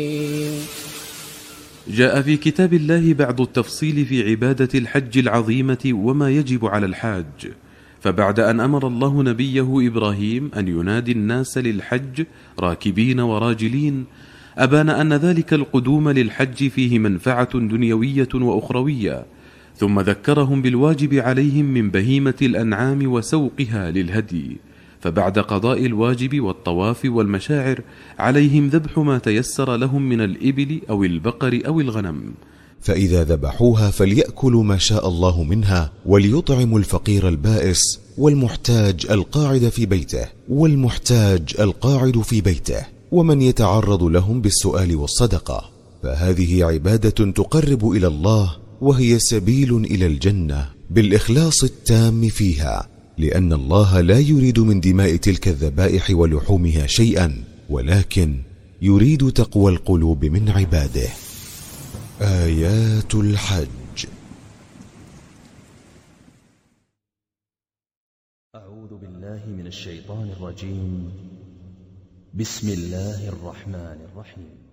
جاء في كتاب الله بعض التفصيل في عبادة الحج العظيمة وما يجب على الحاج. فبعد أن أمر الله نبيه إبراهيم أن ينادي الناس للحج راكبين وراجلين، أبان أن ذلك القدوم للحج فيه منفعة دنيوية وأخروية، ثم ذكرهم بالواجب عليهم من بهيمة الأنعام وسوقها للهدي. فبعد قضاء الواجب والطواف والمشاعر عليهم ذبح ما تيسر لهم من الإبل أو البقر أو الغنم. فإذا ذبحوها فليأكلوا ما شاء الله منها، وليطعموا الفقير البائس والمحتاج القاعد في بيته والمحتاج القاعد في بيته، ومن يتعرض لهم بالسؤال والصدقة، فهذه عبادة تقرب إلى الله، وهي سبيل إلى الجنة بالإخلاص التام فيها، لأن الله لا يريد من دماء تلك الذبائح ولحومها شيئا، ولكن يريد تقوى القلوب من عباده. آيات الحج. أعوذ بالله من الشيطان الرجيم. بسم الله الرحمن الرحيم.